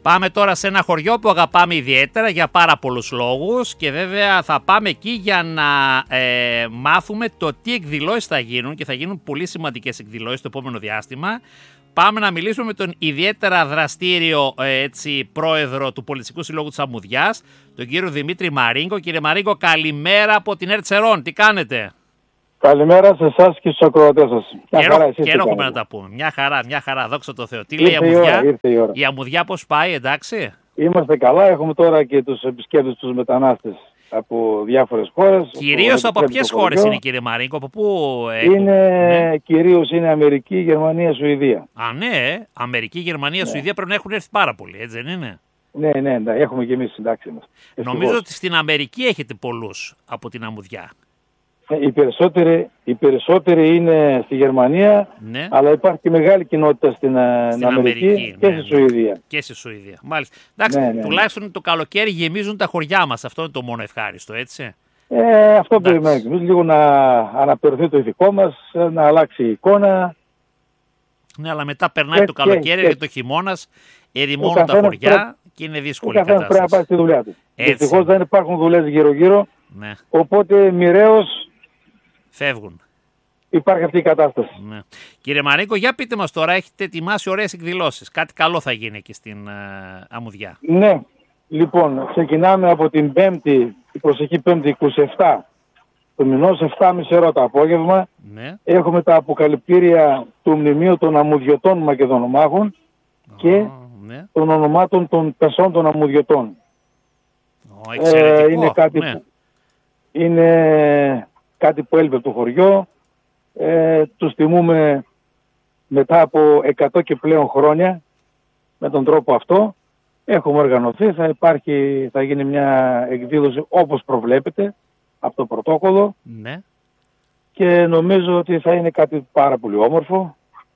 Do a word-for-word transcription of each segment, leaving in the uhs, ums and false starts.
Πάμε τώρα σε ένα χωριό που αγαπάμε ιδιαίτερα για πάρα πολλούς λόγους και βέβαια θα πάμε εκεί για να ε, μάθουμε το τι εκδηλώσεις θα γίνουν και θα γίνουν πολύ σημαντικές εκδηλώσεις το επόμενο διάστημα. Πάμε να μιλήσουμε με τον ιδιαίτερα δραστήριο ε, έτσι, πρόεδρο του Πολιτιστικού Συλλόγου της Αμμουδιάς, τον κύριο Δημήτρη Μαρίγκο. Κύριε Μαρίγκο, καλημέρα από την ΕΡΤ Σερών. Τι κάνετε? Καλημέρα σε εσάς και στους ακροατές σας. Καιρό έχουμε να τα πούμε. Μια χαρά, μια χαρά, δόξα τω Θεώ. Τι λέει η Αμμουδιά? Η, ώρα, η Αμμουδιά πώς πάει, εντάξει? Είμαστε καλά, έχουμε τώρα και τους επισκέπτες, τους μετανάστες από διάφορες χώρες. Κυρίως από, από ποιες χώρες είναι, κύριε Μαρίγκο, από πού έχουν? Είναι, ναι. Κυρίως είναι Αμερική, Γερμανία, Σουηδία. Α, ναι, Αμερική, Γερμανία, ναι. Σουηδία πρέπει να έχουν έρθει πάρα πολλοί, έτσι δεν είναι? Ναι, ναι, ναι, έχουμε και εμείς συντάξει μας. Νομίζω ότι στην Αμερική έχετε πολλούς από την Αμμουδιά. Οι περισσότεροι, οι περισσότεροι είναι στη Γερμανία, ναι. Αλλά υπάρχει και μεγάλη κοινότητα στην, στην Αμερική, Αμερική και ναι, στη Σουηδία. Ναι. Και στη Σουηδία. Μάλιστα. Εντάξει, ναι, ναι, τουλάχιστον ναι. Το καλοκαίρι γεμίζουν τα χωριά μας. Αυτό είναι το μόνο ευχάριστο, έτσι. Ε, αυτό περιμένουμε. Εμείς λίγο να αναπτερωθεί το ηθικό μας, να αλλάξει η εικόνα. Ναι, αλλά μετά περνάει και, το καλοκαίρι και, και το χειμώνας, ερημώνουν τα χωριά πρέ... και είναι δύσκολη η κατάσταση. Πρέπει να πάει στη δουλειά του. Δυστυχώς δεν υπάρχουν δουλειές γύρω-γύρω, ναι. Οπότε μοιραίως φεύγουν. Υπάρχει αυτή η κατάσταση. Ναι. Κύριε Μαρίγκο, για πείτε μας τώρα, έχετε ετοιμάσει ωραίες εκδηλώσεις. Κάτι καλό θα γίνει εκεί στην uh, Αμμουδιά. Ναι. Λοιπόν, ξεκινάμε από την Πέμπτη, η προσεχή Πέμπτη είκοσι επτά του μηνός, επτά και μισή ώρα το απόγευμα. Ναι. Έχουμε τα αποκαλυπτήρια του Μνημείου των Αμμουδιωτών Μακεδονομάχων oh, και ναι. των ονομάτων των πεσών των Αμμουδιωτών. Oh, ε, είναι κάτι ναι. που είναι... κάτι που έλειπε από το χωριό, ε, τους τιμούμε μετά από εκατό και πλέον χρόνια με τον τρόπο αυτό. Έχουμε οργανωθεί, θα υπάρχει, θα γίνει μια εκδήλωση όπως προβλέπετε από το πρωτόκολλο, ναι. Και νομίζω ότι θα είναι κάτι πάρα πολύ όμορφο.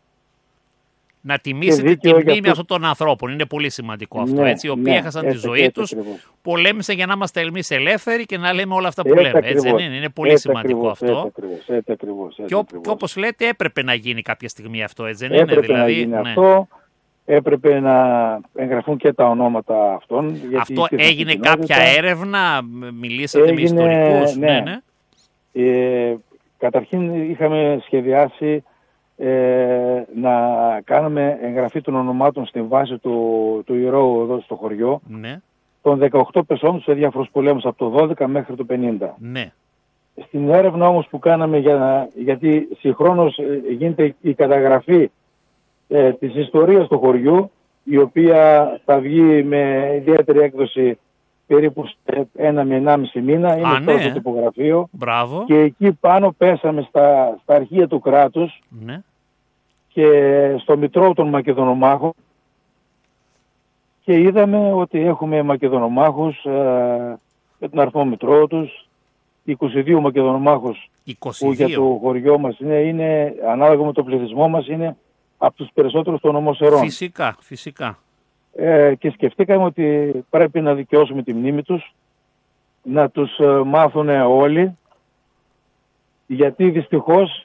Να τιμήσετε τη μνήμη αυτών των ανθρώπων. Είναι πολύ σημαντικό αυτό, ναι, έτσι, οι οποίοι ναι, έχασαν έτσι, τη ζωή έτσι, τους, ακριβώς. Πολέμησαν για να είμαστε εμείς ελεύθεροι και να λέμε όλα αυτά που έτσι, λέμε. Ακριβώς. Έτσι, είναι, είναι πολύ έτσι, σημαντικό ακριβώς, αυτό. Έτσι, ακριβώς, έτσι, ακριβώς, έτσι, και, ό, ακριβώς. και όπως λέτε, έπρεπε να γίνει κάποια στιγμή αυτό, έτσι δεν έπρεπε είναι? Δηλαδή, να γίνει ναι. αυτό. Έπρεπε να εγγραφούν και τα ονόματα αυτών. Γιατί αυτό έγινε κάποια έρευνα, μιλήσατε έγινε, με ιστορικούς? Ναι, ναι. ναι. Ε, καταρχήν είχαμε σχεδιάσει Ε, να κάνουμε εγγραφή των ονομάτων στην βάση του, του ιερόου εδώ στο χωριό, ναι. των δεκαοκτώ πεσών σε διάφορους πολέμους από το δώδεκα μέχρι το πενήντα. Ναι. Στην έρευνα όμως που κάναμε, για, γιατί συγχρόνως ε, γίνεται η καταγραφή ε, της ιστορίας του χωριού, η οποία θα βγει με ιδιαίτερη έκδοση περίπου ένα με ενάμιση μήνα, είναι Α, ναι. στο τυπογραφείο. Μπράβο. Και εκεί πάνω πέσαμε στα, στα αρχεία του κράτους, ναι. Και στο Μητρό των Μακεδονομάχων και είδαμε ότι έχουμε Μακεδονομάχους ε, με τον αριθμό Μητρό τους, είκοσι δύο Μακεδονομάχους είκοσι δύο. Που για το χωριό μας είναι, είναι, ανάλογα με το πληθυσμό μας, είναι από τους περισσότερους των νομοσερών. Φυσικά, φυσικά. Ε, και σκεφτήκαμε ότι πρέπει να δικαιώσουμε τη μνήμη τους, να τους ε, μάθουν όλοι, γιατί δυστυχώς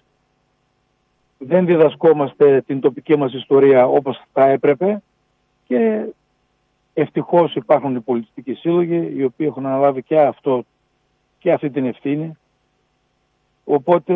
δεν διδασκόμαστε την τοπική μας ιστορία όπως θα έπρεπε και ευτυχώς υπάρχουν οι πολιτιστικοί σύλλογοι οι οποίοι έχουν αναλάβει και, αυτό, και αυτή την ευθύνη. Οπότε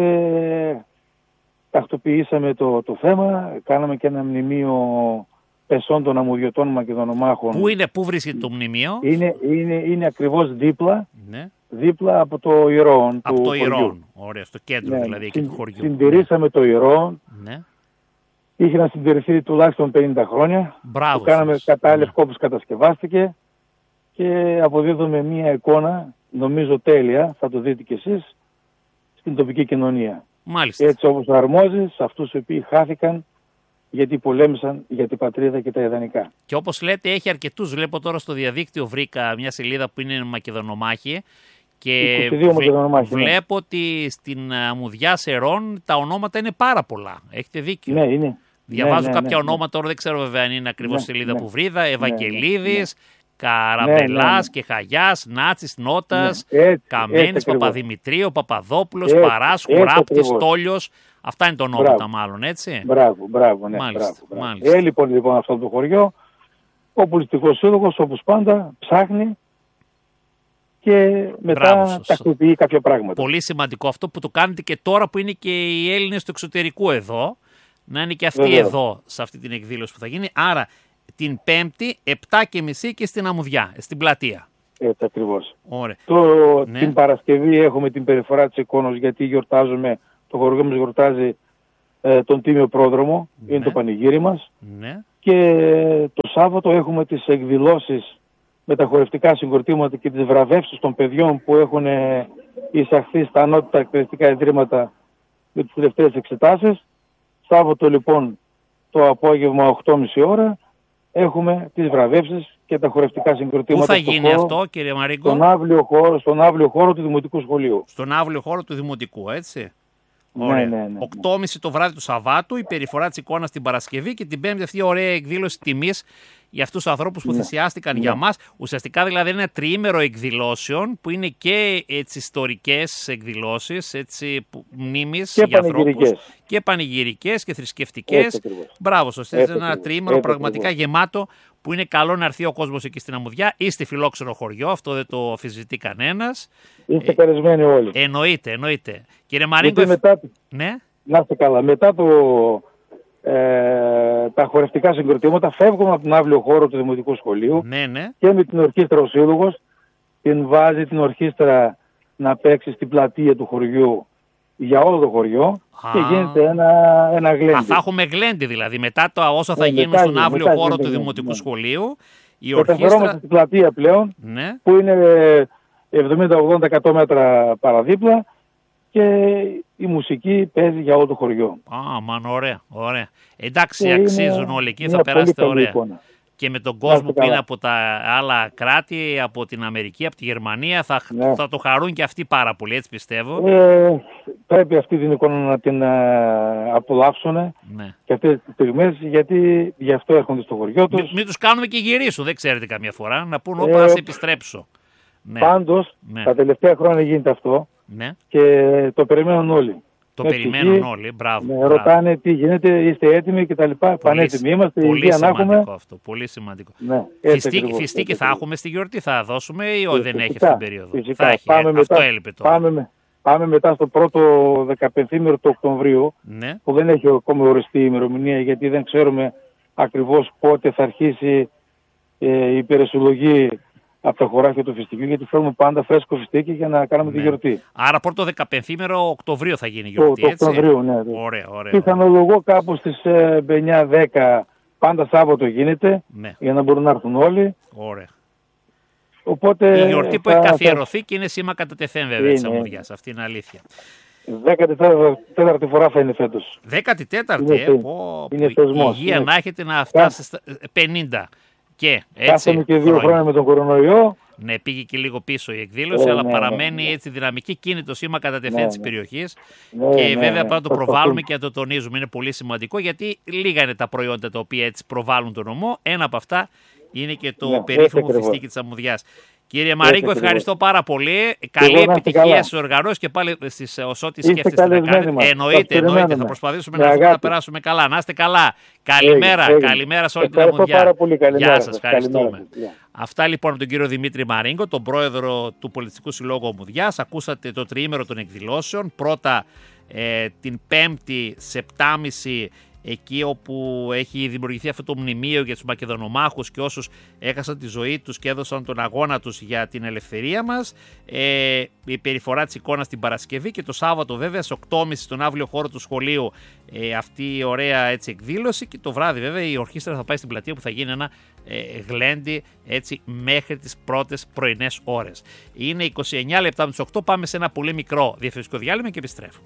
τακτοποιήσαμε το, το θέμα, κάναμε και ένα μνημείο πεσών των Αμμουδιωτών Μακεδονομάχων. Πού είναι, πού βρίσκεται το μνημείο? Είναι, είναι, είναι ακριβώς δίπλα. Ναι. Δίπλα από το Ιερόν. Από το Ιερόν. Ωραία, στο κέντρο ναι, δηλαδή εκεί του χωριού. Συντηρήσαμε ναι. το Ιερόν. Ναι. Είχε να συντηρηθεί τουλάχιστον πενήντα χρόνια. Μπράβο. Το κάναμε κατάλληλα ναι. όπως κατασκευάστηκε και αποδίδουμε μία εικόνα, νομίζω τέλεια, θα το δείτε κι εσείς, στην τοπική κοινωνία. Μάλιστα. Έτσι όπως αρμόζει σε αυτούς οι οποίοι χάθηκαν γιατί πολέμησαν για την πατρίδα και τα ιδανικά. Και όπως λέτε έχει αρκετούς, βλέπω τώρα στο διαδίκτυο βρήκα μια σελίδα που είναι Μακεδονομάχοι και βλέ, βλέπω ναι. ότι στην Αμμουδιά Σερών τα ονόματα είναι πάρα πολλά. Έχετε δίκιο. Ναι, είναι. Διαβάζω ναι, ναι, κάποια ναι, ονόματα, ναι. τώρα δεν ξέρω βέβαια αν είναι ακριβώς ναι, σελίδα ναι, που βρήκα. Ευαγγελίδης, ναι, ναι. Καραμπελάς ναι, ναι. και Χαγιάς, Νάτσης, Νότας, ναι. έτσι, Καμένης, έτσι, Παπαδημητρίου, Παπαδόπουλος, έτσι, Παράς, έτσι, Χουράπτης, έτσι, Τόλιος. Αυτά είναι τα ονόματα μπράβο. μάλλον, έτσι. Μπράβο, μπράβο, ναι. Μάλιστα, μπράβο, μπράβο. μάλιστα. Ε, λοιπόν, λοιπόν, αυτό το χωριό Ο πολιτικός σύλλογος, όπως πάντα, ψάχνει και μετά Μπράβο, τακτοποιεί κάποια πράγματα. Πολύ σημαντικό αυτό που το κάνετε και τώρα που είναι και οι Έλληνες του εξωτερικού εδώ, να είναι και αυτοί Βέβαια. εδώ σε αυτή την εκδήλωση που θα γίνει. Άρα την Πέμπτη, επτά και μισή και στην Αμμουδιά, στην πλατεία. Έτσι ακριβώς. Ωραία. Το, Ναι. Την Παρασκευή έχουμε την περιφορά της εικόνος, γιατί γιορτάζουμε, το χωριό μας γιορτάζει ε, τον Τίμιο Πρόδρομο, Ναι. είναι το πανηγύρι μας. Ναι. Και το Σάββατο έχουμε τις εκδηλώσεις με τα χορευτικά συγκροτήματα και τις βραβεύσεις των παιδιών που έχουν ε, εισαχθεί στα ανώτατα εκπαιδευτικά ιδρύματα με τις τελευταίες εξετάσεις. Σάββατο λοιπόν το απόγευμα οκτώ και μισή ώρα έχουμε τις βραβεύσεις και τα χορευτικά συγκροτήματα. Πού θα στο γίνει χώρο, αυτό, κύριε Μαρίγκο? Στον αύλιο χώρο, στον αύλιο χώρο του Δημοτικού Σχολείου. Στον αύλιο χώρο του Δημοτικού, έτσι. Ναι, Ωραία. ναι, ναι, ναι. οκτώ και μισή το βράδυ του Σαββάτου, η περιφορά της εικόνας την Παρασκευή και την Πέμπτη αυτή η ωραία εκδήλωση τιμής για αυτούς τους ανθρώπους που Ναι. θυσιάστηκαν Ναι. για μας. Ουσιαστικά δηλαδή είναι ένα τριήμερο εκδηλώσεων που είναι και έτσι, ιστορικές εκδηλώσεις, έτσι, που, μνήμης Και για ανθρώπους. πανηγυρικές. Και πανηγυρικές και θρησκευτικές. Έτσι ακριβώς. Μπράβο, σωστά. Έτσι Είναι ένα ακριβώς. τριήμερο Έτσι πραγματικά ακριβώς. γεμάτο που είναι καλό να έρθει ο κόσμος εκεί στην Αμμουδιά ή στη φιλόξενο χωριό. Αυτό δεν το αμφισβητεί κανένας. Είστε καλεσμένοι όλοι. Εννοείται, εννοείται. Κύριε Μαρίγκο, Γιατί μετά, ναι. να είστε καλά, μετά το, ε, τα χορευτικά συγκροτήματα φεύγουμε από τον αύλιο χώρο του Δημοτικού Σχολείου Ναι, ναι. και με την ορχήστρα ο Σύλλογος την βάζει την ορχήστρα να παίξει στην πλατεία του χωριού για όλο το χωριό. Α. Και γίνεται ένα, ένα γλέντι. Α, θα έχουμε γλέντι δηλαδή. Μετά το όσα θα Ναι, γίνουν μετά στον γίνεται, αύλιο μετά χώρο γίνεται του γλέντι, Δημοτικού ναι. Σχολείου, η Μεταφερόμαστε ορχήστρα. στην πλατεία πλέον, Ναι. που είναι εβδομήντα με ογδόντα εκατό μέτρα παραδίπλα, και η μουσική παίζει για όλο το χωριό. Α, μαν, ωραία, ωραία. Εντάξει, Και αξίζουν είναι όλοι εκεί, μια θα πολύ περάσετε καλή ωραία. εικόνα. Και με τον Να κόσμο είστε που είναι καλά. από τα άλλα κράτη, από την Αμερική, από τη Γερμανία, θα, Ναι. θα το χαρούν και αυτοί πάρα πολύ, έτσι πιστεύω. Ε, πρέπει αυτή την εικόνα να την ε, απολαύσουν Ναι. και αυτές τις στιγμές, γιατί γι' αυτό έρχονται στο χωριό τους. Μην, μην τους κάνουμε και γυρίσουν, δεν ξέρετε καμιά φορά, να πούν Ε, όπα να σε επιστρέψω. Ναι, Πάντως, Ναι. τα τελευταία χρόνια γίνεται αυτό ναι. και το περιμένουν όλοι. Το Με περιμένουν ψυχή, όλοι, μπράβο. με μπράβο. ρωτάνε τι γίνεται, είστε έτοιμοι κτλ. Πανέτοιμοι είμαστε, πολύ υγεία να σημαντικό έχουμε. αυτό, πολύ σημαντικό. Ναι, έτσι Φιστί, ακριβώς, φιστίκι έτσι θα ακριβώς. έχουμε στη γιορτή, θα δώσουμε ή όχι, δεν έχει Φυσικά, αυτή την περίοδο. φυσικά. Θα έχει, Πάμε ε, μετά, αυτό έλειπε τώρα. Πάμε, με- πάμε μετά στο πρώτο δεκαπενθήμερο του Οκτωβρίου, Ναι. που δεν έχει ακόμα οριστεί η ημερομηνία, γιατί δεν ξέρουμε ακριβώς πότε θα αρχίσει ε, η υπερεσυλλογή από τα χωράφια του φιστικιού, γιατί φέρνουμε πάντα φρέσκο φιστίκι για να κάνουμε τη Ναι. γιορτή. Άρα πρώτο δεκαπενθήμερο Οκτωβρίου θα γίνει η Το, γιορτή, το έτσι. Οκτωβρίου, ναι. ναι. Ωραία, ωραία. ωραία. Πιθανολογώ κάπου στις ε, εννιά δέκα, πάντα Σάββατο γίνεται, Ναι, για να μπορούν να έρθουν όλοι. ωραία. Οπότε, Η γιορτή που θα- έχει θα- καθιερωθεί και είναι σήμα κατά τεθέν βέβαια της Είναι. Αμμουδιάς. Αυτή είναι αλήθεια. δέκατη τέταρτη φορά θα είναι φέτος. δέκατη τέταρτη, Είναι ε, θε- πω, είναι που θεσμός. υγεία Είναι- να έχετε να φτάσει στα πενήντα. Και έτσι. Κάθομαι και δύο χρόνια. χρόνια με τον κορονοϊό. Ναι, πήγε και λίγο πίσω η εκδήλωση, Ε, αλλά ναι, παραμένει ναι, ναι. έτσι δυναμική και είναι το σήμα κατά τεθέν Ναι, της ναι. περιοχής. Ναι, Και ναι, βέβαια ναι. πρέπει να το Προσπαθούμε. προβάλλουμε και να το τονίζουμε. Είναι πολύ σημαντικό γιατί λίγα είναι τα προϊόντα τα οποία έτσι προβάλλουν τον νομό. Ένα από αυτά είναι και το Ναι, έτσι περίφημο ακριβώς. φιστίκι της Αμμουδιάς. Κύριε Μαρίγκο, ακριβώς. ευχαριστώ πάρα πολύ. Καλή να είστε επιτυχία καλά. στους οργανώσεις και πάλι στις όσο ό,τι Είστε σκέφτεστε να καλεσμένοι κάνετε. μας. Σας Εννοείται, περιμένουμε. εννοείται. Θα προσπαθήσουμε Με να, έρθουμε να αγάπη. περάσουμε καλά. Να είστε καλά. Καλημέρα, Έγινε, έγινε. καλημέρα σε όλη την Ευχαριστώ Αμμουδιά. πάρα πολύ. Καλημέρα Γεια σας. σας, ευχαριστούμε. Καλημέρα σας. Γεια. Αυτά λοιπόν από τον κύριο Δημήτρη Μαρίγκο, τον πρόεδρο του Πολιτιστικού Συλλόγου Αμμουδιάς. Ακούσατε το τριήμερο των εκδηλώσεων. Πρώτα ε, την Πέμπτη σε επτά και μισή, εκεί όπου έχει δημιουργηθεί αυτό το μνημείο για τους Μακεδονομάχους και όσους έχασαν τη ζωή τους και έδωσαν τον αγώνα τους για την ελευθερία μας. Ε, η περιφορά της εικόνας την Παρασκευή και το Σάββατο βέβαια στις οκτώ και μισή στον αύλιο χώρο του σχολείου ε, αυτή η ωραία έτσι, εκδήλωση, και το βράδυ βέβαια η ορχήστρα θα πάει στην πλατεία που θα γίνει ένα ε, γλέντι έτσι μέχρι τις πρώτες πρωινές ώρες. Είναι είκοσι εννιά λεπτά με τις οκτώ, πάμε σε ένα πολύ μικρό διαφημιστικό διάλειμμα και επιστρέφουμε.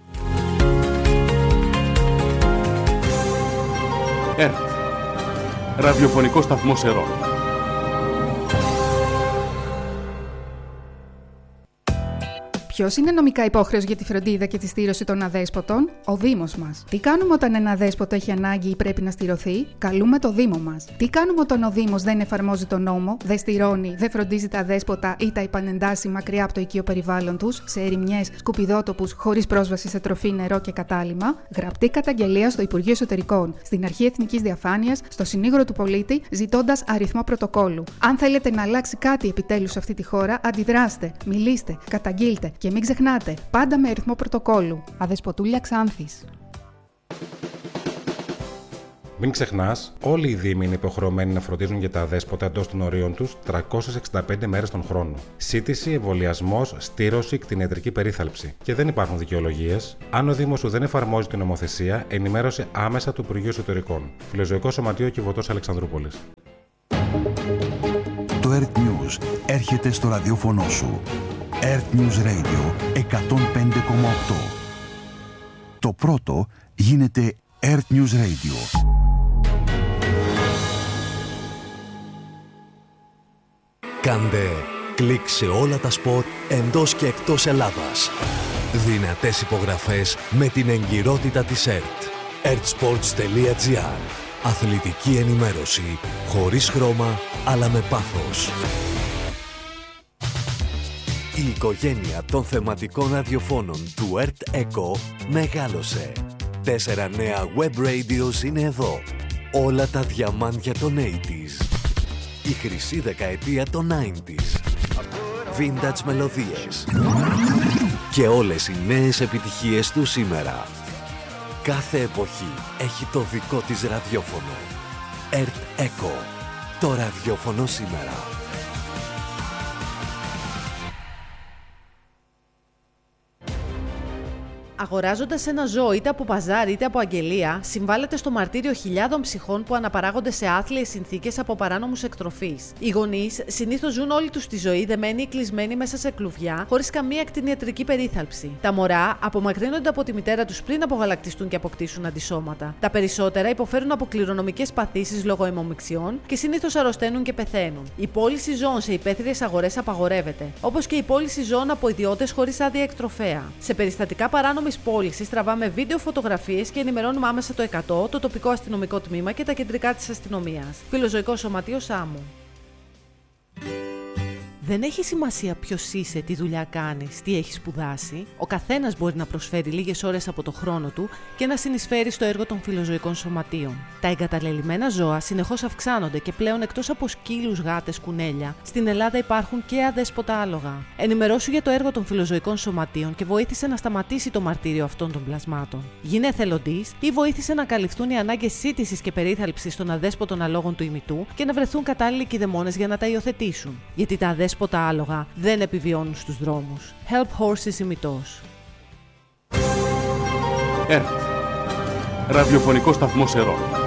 ΕΡΤ, ραδιοφωνικό σταθμό Σερών. Ποιος είναι νομικά υπόχρεος για τη φροντίδα και τη στήρωση των αδέσποτων? Ο Δήμος μας. Τι κάνουμε όταν ένα αδέσποτο έχει ανάγκη ή πρέπει να στηρωθεί? Καλούμε το Δήμο μας. Τι κάνουμε όταν ο Δήμος δεν εφαρμόζει τον νόμο, δεν στηρώνει, δεν φροντίζει τα αδέσποτα ή τα επανεντάσσει μακριά από το οικείο περιβάλλον τους, σε ερημιές, σκουπιδότοπους, χωρίς πρόσβαση σε τροφή, νερό και κατάλυμμα? Γραπτή καταγγελία στο Υπουργείο Εσωτερικών, στην Αρχή Εθνικής Διαφάνειας, στο Συνήγορο του Πολίτη, ζητώντας αριθμό πρωτοκόλλου. Αν θέλετε να αλλάξει κάτι επιτέλους σε αυτή τη χώρα, αντιδράστε, μιλήστε, καταγγείλτε και μην ξεχνάτε, πάντα με αριθμό πρωτοκόλλου. Αδεσποτούλια Ξάνθης. Μην ξεχνάς, όλοι οι Δήμοι είναι υποχρεωμένοι να φροντίζουν για τα αδέσποτα εντός των ορίων τους τριακόσιες εξήντα πέντε μέρες τον χρόνο. Σύτηση, εμβολιασμός, στήρωση, κτηνιατρική περίθαλψη. Και δεν υπάρχουν δικαιολογίες. Αν ο Δήμος σου δεν εφαρμόζει την νομοθεσία, ενημέρωσε άμεσα του Υπουργείου Εσωτερικών. Φιλοζωικό Σωματείο Κιβωτός Αλεξανδρούπολης. Το Earth News έρχεται στο ραδιόφωνο σου. Earth News Radio εκατόν πέντε κόμμα οκτώ. Το πρώτο γίνεται Earth News Radio. Κάντε κλικ σε όλα τα σπορ εντός και εκτός Ελλάδας. Δυνατές υπογραφές με την εγκυρότητα της ΕΡΤ. ερτ-σπορτς τελεία τζι άρ. Αθλητική ενημέρωση χωρίς χρώμα αλλά με πάθος. Η οικογένεια των θεματικών ραδιοφώνων του ΕΡΤ Echo μεγάλωσε. Τέσσερα νέα web radios είναι εδώ. Όλα τα διαμάντια των ογδόντα. Η χρυσή δεκαετία των ενενήντα. Vintage μελωδίες. Και όλες οι νέες επιτυχίες του σήμερα. Κάθε εποχή έχει το δικό της ραδιόφωνο. ΕΡΤ Echo. Το ραδιόφωνο σήμερα. Αγοράζοντας ένα ζώο είτε από παζάρι είτε από αγγελία, συμβάλλεται στο μαρτύριο χιλιάδων ψυχών που αναπαράγονται σε άθλιες συνθήκες από παράνομους εκτροφείς. Οι γονείς συνήθως ζουν όλη τους τη ζωή δεμένοι ή κλεισμένοι μέσα σε κλουβιά, χωρίς καμία κτηνιατρική περίθαλψη. Τα μωρά απομακρύνονται από τη μητέρα τους πριν απογαλακτιστούν και αποκτήσουν αντισώματα. Τα περισσότερα υποφέρουν από κληρονομικές παθήσεις λόγω αιμομιξιών και συνήθως αρρωσταίνουν και πεθαίνουν. Η πώληση ζώων σε υπαίθριες αγορές απαγορεύεται, όπως και η πώληση ζώων από ιδιώτες χωρίς άδεια εκτροφέα. Σε περιστατικά παράνομης πώλησης τραβάμε βίντεο, φωτογραφίες και ενημερώνουμε άμεσα το εκατό, το τοπικό αστυνομικό τμήμα και τα κεντρικά της αστυνομίας. Φιλοζωικό Σωματείο Σάμου. Δεν έχει σημασία ποιος είσαι, τι δουλειά κάνεις, τι έχεις σπουδάσει. Ο καθένας μπορεί να προσφέρει λίγες ώρες από το χρόνο του και να συνεισφέρει στο έργο των φιλοζωικών σωματείων. Τα εγκαταλελειμμένα ζώα συνεχώς αυξάνονται και πλέον εκτός από σκύλους, γάτες, κουνέλια, στην Ελλάδα υπάρχουν και αδέσποτα άλογα. Ενημερώσου για το έργο των φιλοζωικών σωματείων και βοήθησε να σταματήσει το μαρτύριο αυτών των πλασμάτων. Γίνε εθελοντής ή βοήθησε να καλυφθούν οι ανάγκες σύτησης και περίθαλψης των αδέσποτων αλόγων του ημιτού και να βρεθούν κατάλληλοι κηδεμόνες για να τα υιοθετήσουν. Γιατί τα αδέσποτα τα άλογα δεν επιβιώνουν στους δρόμους. Help Horses ημιτός. ΕΡΤ. Ραδιοφωνικό σταθμό Ερών.